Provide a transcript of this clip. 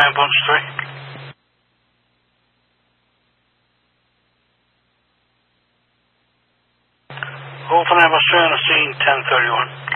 ambulance 3. Hold for ambulance 3 on the scene, 1031.